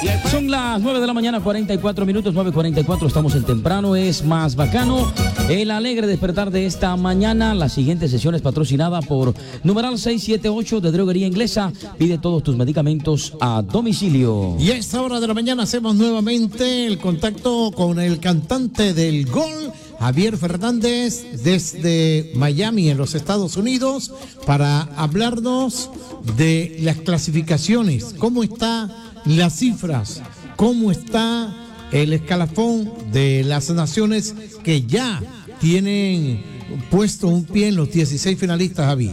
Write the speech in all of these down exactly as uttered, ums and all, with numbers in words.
Son las nueve de la mañana, cuarenta y cuatro minutos, nueve cuarenta y cuatro, estamos en temprano, es más bacano. El alegre despertar de esta mañana. La siguiente sesión es patrocinada por numeral seiscientos setenta y ocho de Droguería Inglesa. Pide todos tus medicamentos a domicilio. Y a esta hora de la mañana hacemos nuevamente el contacto con el cantante del gol, Javier Fernández, desde Miami, en los Estados Unidos, para hablarnos de las clasificaciones, cómo están las cifras, cómo está el escalafón de las naciones que ya tienen puesto un pie en los dieciséis finalistas, Javi.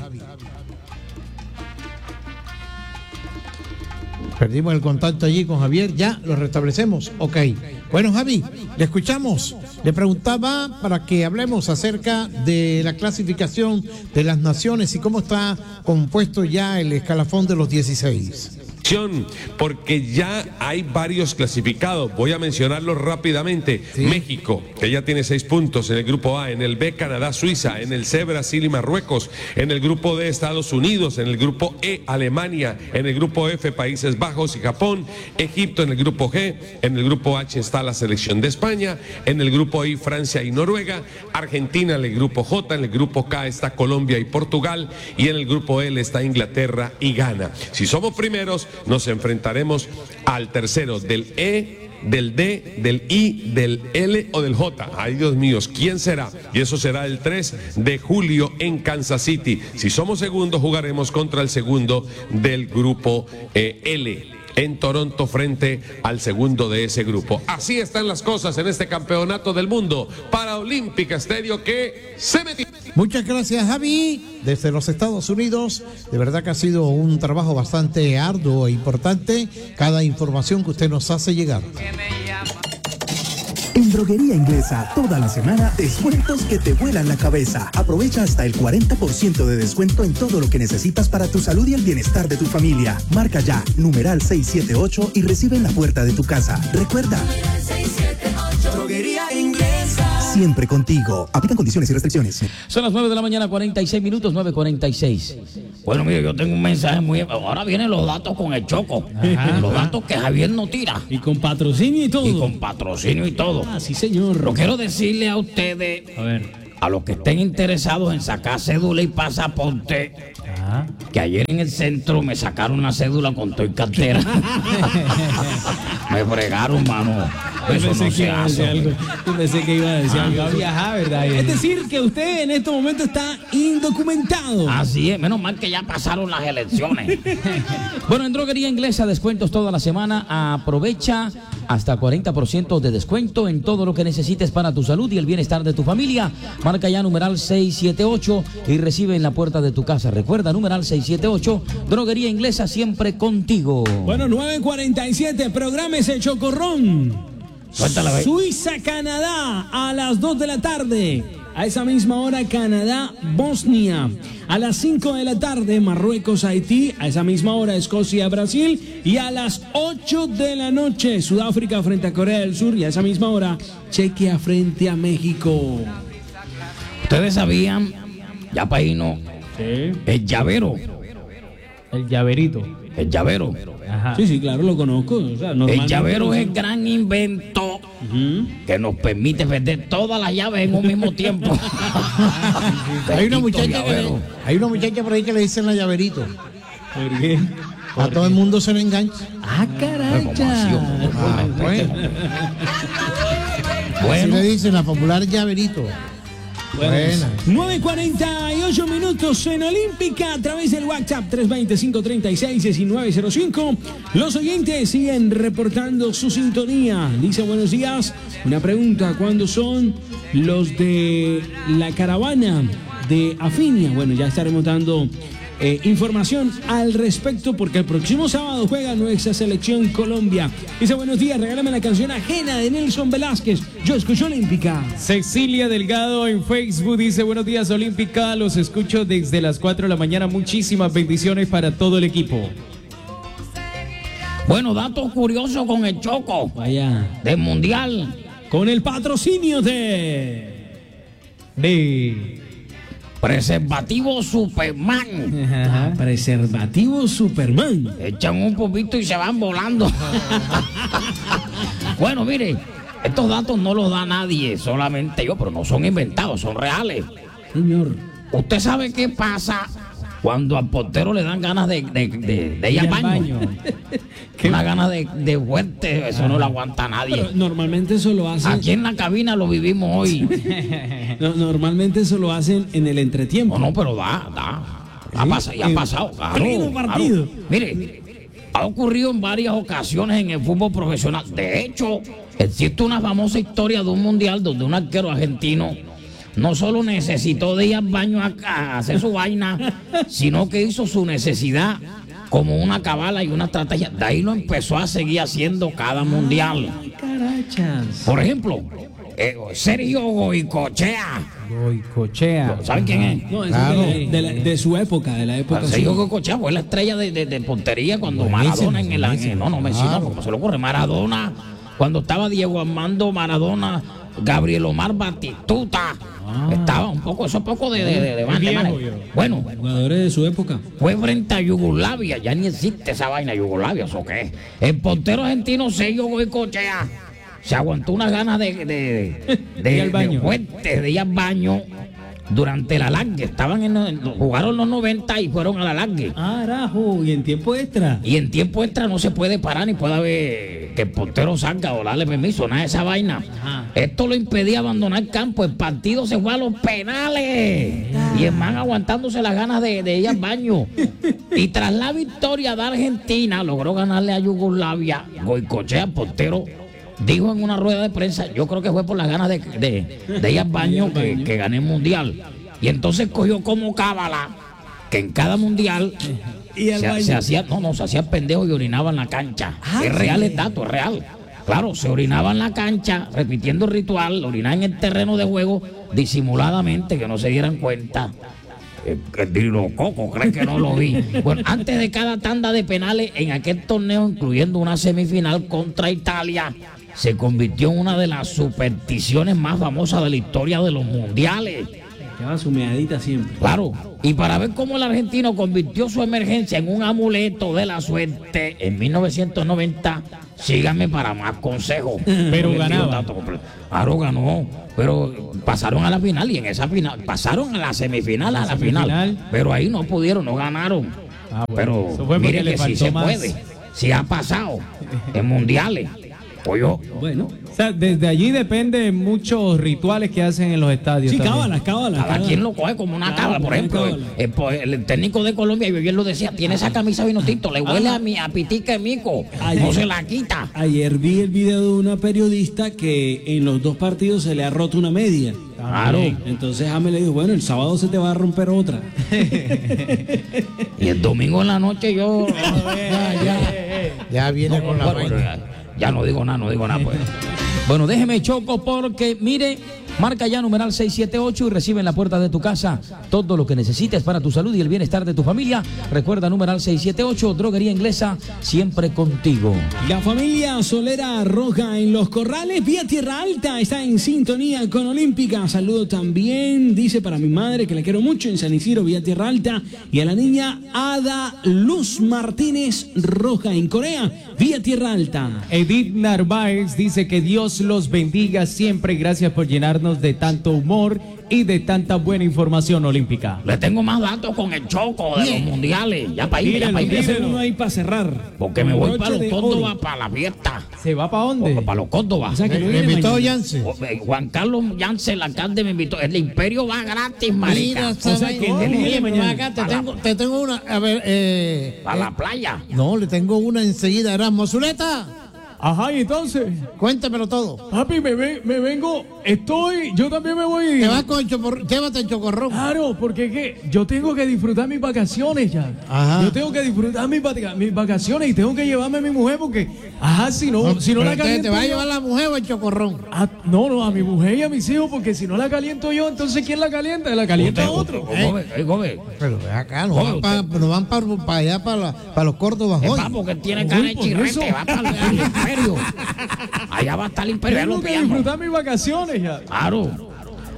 Perdimos el contacto allí con Javier, ya lo restablecemos. Ok. Bueno, Javi, le escuchamos. Le preguntaba para que hablemos acerca de la clasificación de las naciones y cómo está compuesto ya el escalafón de los dieciséis. Porque ya hay varios clasificados. Voy a mencionarlos rápidamente. Sí. México, que ya tiene seis puntos en el grupo A. En el B, Canadá, Suiza. En el C, Brasil y Marruecos. En el grupo D, Estados Unidos. En el grupo E, Alemania. En el grupo F, Países Bajos y Japón. Egipto en el grupo G. En el grupo H está la selección de España. En el grupo I, Francia y Noruega. Argentina en el grupo J. En el grupo K está Colombia y Portugal. Y en el grupo L está Inglaterra y Ghana. Si somos primeros, nos enfrentaremos al tercero del E, del D, del I, del L o del J. Ay, Dios mío, ¿quién será? Y eso será el tres de julio en Kansas City. Si somos segundos, jugaremos contra el segundo del grupo eh, L. En Toronto frente al segundo de ese grupo. Así están las cosas en este campeonato del mundo para Olímpica Estéreo que se metió. Muchas gracias, Javi, desde los Estados Unidos. De verdad que ha sido un trabajo bastante arduo e importante cada información que usted nos hace llegar. En Droguería Inglesa, toda la semana, descuentos que te vuelan la cabeza. Aprovecha hasta el cuarenta por ciento de descuento en todo lo que necesitas para tu salud y el bienestar de tu familia. Marca ya, numeral seiscientos setenta y ocho y recibe en la puerta de tu casa. Recuerda, Droguería Inglesa, siempre contigo. Aplican condiciones y restricciones. Son las nueve de la mañana, cuarenta y seis minutos, nueve cuarenta y seis. Bueno, mire, yo tengo un mensaje muy... Ahora vienen los datos con el Choco. Ajá. Los datos que Javier no tira. Y con patrocinio y todo. Y con patrocinio y todo. Ah, sí, señor. Lo quiero decirle a ustedes, a ver, a los que estén interesados en sacar cédula y pasaporte, ajá, que ayer en el centro me sacaron una cédula con todo y cartera. Me fregaron, mano. Eso no se hace. Algo. Yo pensé que iba a decir algo. Iba a viajar, ¿verdad? Es decir, que usted en este momento está indocumentado. Así es, menos mal que ya pasaron las elecciones. Bueno, en Droguería Inglesa, descuentos toda la semana. Aprovecha hasta cuarenta por ciento de descuento en todo lo que necesites para tu salud y el bienestar de tu familia. Marca ya numeral seiscientos setenta y ocho y recibe en la puerta de tu casa. Recuerda, numeral seiscientos setenta y ocho, Droguería Inglesa, siempre contigo. Bueno, nueve cuarenta y siete, prográmese Chocorrón. Suéltala, Suiza, Canadá, a las dos de la tarde. A esa misma hora, Canadá, Bosnia. A las cinco de la tarde, Marruecos, Haití. A esa misma hora, Escocia, Brasil. Y a las ocho de la noche, Sudáfrica frente a Corea del Sur. Y a esa misma hora, Chequia frente a México. Ustedes sabían, ya para irnos, sí, el llavero. El llaverito. El llavero. Ajá. Sí, sí, claro, lo conozco. O sea, el llavero es el gran invento uh-huh. que nos permite vender todas las llaves en un mismo tiempo. hay, una muchacha que le, hay una muchacha por ahí que le dicen la llaverito. ¿Por qué? A todo el mundo se le engancha. Ah, caracha. Ah, bueno. Bueno. Así le dicen la popular llaverito. Buenas. nueve cuarenta y ocho minutos en Olímpica a través del WhatsApp tres dos cero, cinco tres seis, uno nueve cero cinco. Los oyentes siguen reportando su sintonía. Dice buenos días. Una pregunta, ¿cuándo son los de la caravana de Afinia? Bueno, ya estaremos dando eh, información al respecto porque el próximo sábado juega nuestra selección Colombia. Dice buenos días, regálame la canción Ajena de Nelson Velázquez. Yo escucho Olímpica. Cecilia Delgado en Facebook dice buenos días Olímpica, los escucho desde las cuatro de la mañana. Muchísimas bendiciones para todo el equipo. Bueno, datos curiosos con el Choco. Vaya. Del Mundial. Con el patrocinio de... De... Preservativo Superman. Ajá. Preservativo Superman. Echan un poquito y se van volando. Bueno, mire, estos datos no los da nadie, solamente yo, pero no son inventados, son reales. Señor. ¿Usted sabe qué pasa cuando al portero le dan ganas de, de, de, de ir al baño? Una ganas de, de fuerte, eso no lo aguanta nadie. Pero normalmente eso lo hacen. Aquí en la cabina lo vivimos hoy. No, normalmente eso lo hacen en el entretiempo. No, no, pero da, da. Ha, ¿Sí? pas ya ha pasado. Claro, pleno partido. Claro. Mire, ha ocurrido en varias ocasiones en el fútbol profesional. De hecho, existe una famosa historia de un mundial donde un arquero argentino no solo necesitó de ir al baño a, a hacer su vaina, sino que hizo su necesidad como una cabala y una estrategia. De ahí lo empezó a seguir haciendo cada mundial. Ay, carachas. Por ejemplo, eh, Sergio Goicoechea. Goicoechea. ¿Saben quién es? No, eso Claro. es de, la- de la- de su época, de la época. Sergio suya. Goicoechea fue la estrella de, de, de portería cuando Buenísimo, Maradona en el año. No, no, Messi no, claro. como se le ocurre. Maradona, cuando estaba Diego Armando Maradona, Gabriel Omar Batistuta. Estaba un poco, eso es poco de, de, de, de banda, viejo, mano. viejo. Bueno, Jugadores de su época. fue frente a Yugoslavia, ya ni existe esa vaina Yugoslavia, ¿eso qué es? El portero argentino Sergio Goicoechea se aguantó unas ganas de, de, de, de, Ir al baño. de fuertes, de ir al baño durante la alargue. Estaban en, en- jugaron los noventa y fueron a la alargue. Arajo, y en tiempo extra. Y en tiempo extra no se puede parar ni puede haber que el portero salga o darle permiso, nada de esa vaina. Ajá. Esto lo impedía abandonar el campo. El partido se fue a los penales. Y el man aguantándose las ganas de, de ir al baño. Y tras la victoria de Argentina, logró ganarle a Yugoslavia. Goicoechea, portero, dijo en una rueda de prensa, yo creo que fue por las ganas de, de, de ir al baño que, que gané el mundial. Y entonces cogió como cábala que en cada mundial Y al se, baño. se hacía, no, no, se hacía pendejo y orinaba en la cancha. Ah, es real, sí. es dato, es real. Claro, se orinaba en la cancha, repitiendo el ritual, orinaba en el terreno de juego, disimuladamente, que no se dieran cuenta. Eh, El Dilo Coco, creen que no lo vi. Bueno, antes de cada tanda de penales en aquel torneo, incluyendo una semifinal contra Italia, se convirtió en una de las supersticiones más famosas de la historia de los mundiales. Lleva su meadita siempre. Claro, y para ver cómo el argentino convirtió su emergencia en un amuleto de la suerte en mil novecientos noventa, síganme para más consejos. Pero Porque ganaba. tío, tanto compre- Claro, ganó, pero pasaron a la final y en esa final, pasaron a la semifinal, a la final, semifinal. pero ahí no pudieron, no ganaron. Ah, bueno, Pero eso fue porque mire le que sí faltó se más. puede, sí ha pasado en mundiales. Oye, Bueno. O sea, desde allí depende muchos rituales que hacen en los estadios. Sí, también. cábalas, cábalas. cada quien lo coge como una Claro, cábala. Por como ejemplo, una el, cábala. el po- el técnico de Colombia, yo ayer lo decía, tiene esa camisa vino tinto, le huele a, mi, a pitica de mico, Ay, no ay. se la quita. Ayer vi el video de una periodista que en los dos partidos se le ha roto una media. Claro. Entonces James le dijo, bueno, el sábado se te va a romper otra. Y el domingo en la noche yo... Ya, ya, ya viene con la Bueno, vaina. ya, ya no digo nada, no digo nada. Pues. Bueno, déjeme Choco porque, mire, marca ya numeral seis siete ocho y recibe en la puerta de tu casa todo lo que necesites para tu salud y el bienestar de tu familia. Recuerda, numeral seis siete ocho, Droguería Inglesa, siempre contigo. La familia Solera Roja en Los Corrales, vía Tierra Alta, está en sintonía con Olímpica. Saludo también, dice, para mi madre, que la quiero mucho, en San Isidro, vía Tierra Alta. Y a la niña Ada Luz Martínez Roja en Corea, vía Tierra Alta. Edith Narváez dice que Dios los bendiga siempre. Gracias por llenarnos de tanto humor y de tanta buena información olímpica. Le tengo más datos con el Choco de los mundiales. Ya para ir, ya para Voy a hacer ir. uno ahí para cerrar. Porque me voy Broche para los de Córdoba, oro. para la fiesta. ¿Se va para dónde? Para los Córdoba. O sea, que no Me viene invitó mañana. Yance. O- eh, Juan Carlos Yance, el alcalde, me invitó. El imperio va gratis, marica. O sea, que no viene mañana. Acá te tengo, te tengo una, a ver, eh, A la playa. no, le tengo una enseguida, Erasmo. Zuleta, Ajá, y entonces, cuéntamelo todo. papi, me, ve- me vengo, estoy, yo también me voy. Te vas con el chocorro- llévate el chocorrón. Claro, porque es que yo tengo que disfrutar mis vacaciones ya. Ajá. Yo tengo que disfrutar mis, vaca- mis vacaciones y tengo que llevarme a mi mujer porque, ajá, si no, si no Pero la te, caliento te va a yo- llevar la mujer o el chocorrón. Ah, no, no, a mi mujer y a mis hijos, porque si no la caliento yo, entonces ¿quién la calienta? La calienta Usted- otro. usted- Gómez, eh, Gómez. Pero ve acá, no Oye, van para no van para allá, para los Córdobas Es hoy. papo que tiene cara de por chirrete, eso. va para el, el imperio. Allá va a estar el imperio, ya Tengo lo que pillamos. disfrutar mis vacaciones ya. Claro.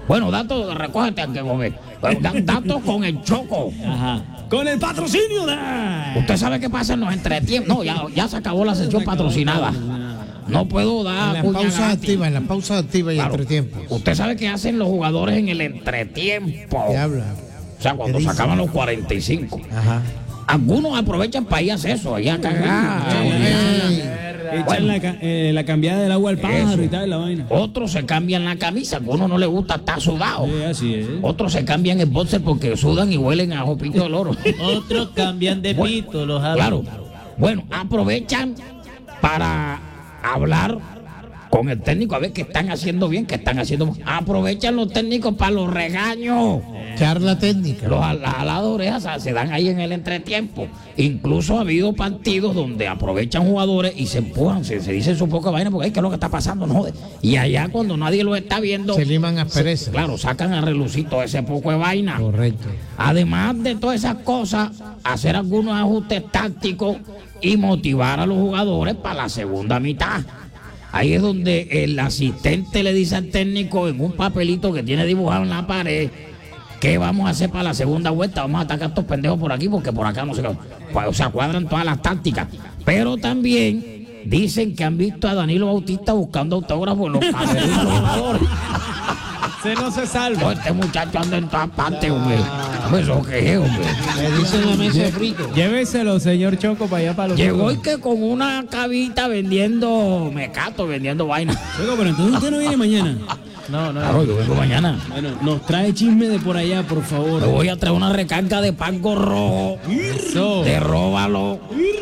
Bueno, datos, recógete, Ángel Gómez. Bueno, da- datos con el Choco. Ajá. Con el patrocinio de... Usted sabe qué pasa en los entretiempos. No, ya, ya se acabó la sesión patrocinada. No puedo En dar la cuña pausa gratis. activa, en la pausa activa y Claro. entretiempos. Usted sabe qué hacen los jugadores en el entretiempo. ¿Qué habla? O sea, cuando ¿Qué se dice? acaban los cuarenta y cinco. Ajá. Algunos aprovechan para ir a hacer eso, allá a cagar. Ey. Echan la, ca- eh, la cambiada del agua al pájaro Eso. y tal, la vaina. Otros se cambian la camisa, que a uno no le gusta estar sudado. Sí, así es. Otros se cambian el boxer porque sudan y huelen a jopito de loro. Otros cambian de Bueno, pito, los Claro. Bueno, aprovechan para hablar con el técnico a ver qué están haciendo bien, qué están haciendo mal. Aprovechan los técnicos para los regaños. Charla técnica. Los al- las aladas de orejas se- se dan ahí en el entretiempo. Incluso ha habido partidos donde aprovechan jugadores y se empujan, se, se dicen su poca vaina porque "Ay, ¿qué es lo que está pasando? No jode". Y allá cuando nadie lo está viendo, Se liman asperezas. claro, sacan a relucir todo ese poco de vaina. Correcto. Además de todas esas cosas, hacer algunos ajustes tácticos y motivar a los jugadores para la segunda mitad. Ahí es donde el asistente le dice al técnico en un papelito que tiene dibujado en la pared qué vamos a hacer para la segunda vuelta. Vamos a atacar a estos pendejos por aquí porque por acá no se... O sea, cuadran todas las tácticas. Pero también dicen que han visto a Danilo Bautista buscando autógrafos en los camerinos de los jugadores. Se no se salva. No, este muchacho anda en todas partes, hombre. Hombre, eso qué es, hombre. Le dicen la mesa de frito. Lléveselo, señor Choco, para allá para los Llegó y que con una cabita vendiendo mecato, vendiendo vaina. Chico, pero entonces usted no viene mañana. No, no. Claro, yo vengo mañana. Bueno, nos trae chisme de por allá, por Me favor. voy a traer una recarga de pango rojo, Eso. de róbalo,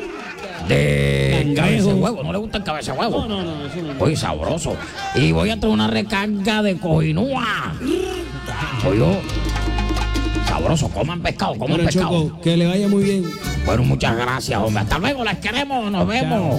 de Cangrejo. cabeza de huevo. ¿No le gusta el cabeza de huevo? No, no, no, eso no. Oye, sabroso. Y voy a traer una recarga de cojinúa. Oye, sabroso. Coman pescado, coman Bueno, pescado. Choco, que le vaya muy bien. Bueno, muchas gracias, hombre. Hasta luego, las queremos. Nos vemos.